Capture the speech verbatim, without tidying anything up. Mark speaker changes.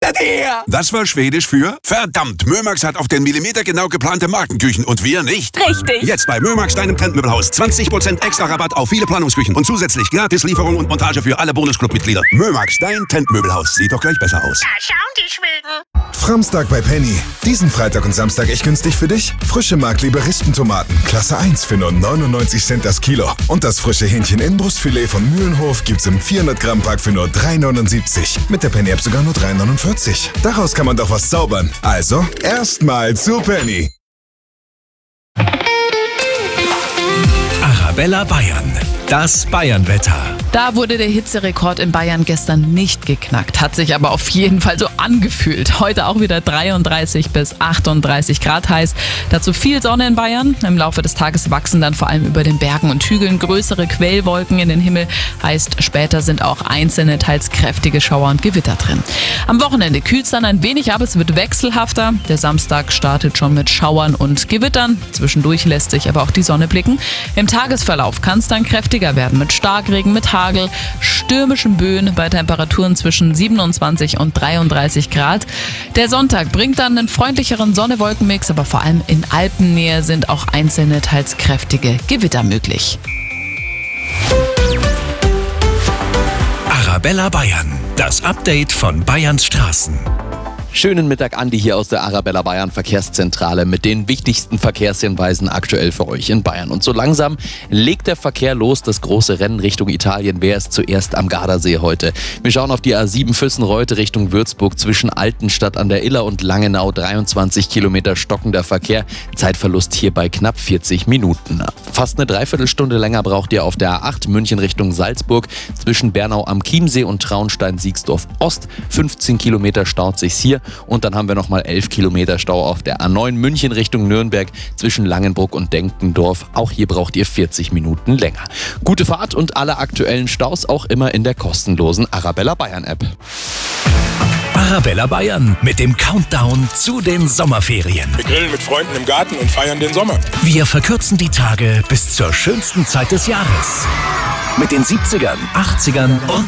Speaker 1: denn her?
Speaker 2: Das war Schwedisch für verdammt. Mömax hat auf den Millimeter genau geplante Markenküchen und wir nicht.
Speaker 3: Richtig.
Speaker 2: Jetzt bei Mömax, deinem Trendmöbelhaus. zwanzig Prozent extra Rabatt auf viele Planungsküchen und zusätzlich gratis Lieferung und Montage für alle Bonusclub-Mitglieder. Mömax, dein Trendmöbelhaus. Sieht doch gleich besser aus.
Speaker 3: Da schauen die Schweden.
Speaker 4: Framstag bei Penny. Diesen Freitag und Samstag echt günstig für dich? Frische Markliebe Rispentomaten, Klasse eins für nur neunundneunzig Cent das Kilo. Und das frische Hähnchen-Innenbrustfilet von Mühlenhof gibt's im vierhundert Gramm Pack für nur drei neunundsiebzig. Mit der Penny-App sogar nur drei neunundvierzig. Daraus kann man doch was zaubern. Also, erstmal zu Penny.
Speaker 5: Arabella Bayern, das Bayernwetter.
Speaker 6: Da wurde der Hitzerekord in Bayern gestern nicht geknackt, hat sich aber auf jeden Fall so angefühlt. Heute auch wieder dreiunddreißig bis achtunddreißig Grad heiß. Dazu viel Sonne in Bayern. Im Laufe des Tages wachsen dann vor allem über den Bergen und Hügeln größere Quellwolken in den Himmel. Heißt, später sind auch einzelne, teils kräftige Schauer und Gewitter drin. Am Wochenende kühlt es dann ein wenig ab, es wird wechselhafter. Der Samstag startet schon mit Schauern und Gewittern. Zwischendurch lässt sich aber auch die Sonne blicken. Im Tagesverlauf kann es dann kräftiger werden mit Starkregen, mit Hagel, stürmischen Böen bei Temperaturen zwischen siebenundzwanzig und dreiunddreißig Grad. Der Sonntag bringt dann einen freundlicheren Sonne-Wolken-Mix, aber vor allem in Alpennähe sind auch einzelne, teils kräftige Gewitter möglich.
Speaker 5: Arabella Bayern, das Update von Bayerns Straßen.
Speaker 7: Schönen Mittag, Andi hier aus der Arabella Bayern Verkehrszentrale mit den wichtigsten Verkehrshinweisen aktuell für euch in Bayern. Und so langsam legt der Verkehr los. Das große Rennen Richtung Italien. Wer ist zuerst am Gardasee heute? Wir schauen auf die A sieben Füssen-Reute Richtung Würzburg zwischen Altenstadt an der Iller und Langenau. dreiundzwanzig Kilometer stockender Verkehr. Zeitverlust hier bei knapp vierzig Minuten. Fast eine Dreiviertelstunde länger braucht ihr auf der A acht München Richtung Salzburg zwischen Bernau am Chiemsee und Traunstein-Siegsdorf Ost. fünfzehn Kilometer staut sich's hier. Und dann haben wir nochmal elf Kilometer Stau auf der A neun München Richtung Nürnberg zwischen Langenbruck und Denkendorf. Auch hier braucht ihr vierzig Minuten länger. Gute Fahrt und alle aktuellen Staus auch immer in der kostenlosen Arabella Bayern App.
Speaker 5: Arabella Bayern mit dem Countdown zu den Sommerferien.
Speaker 8: Wir grillen mit Freunden im Garten und feiern den Sommer.
Speaker 5: Wir verkürzen die Tage bis zur schönsten Zeit des Jahres. Mit den siebzigern, achtzigern und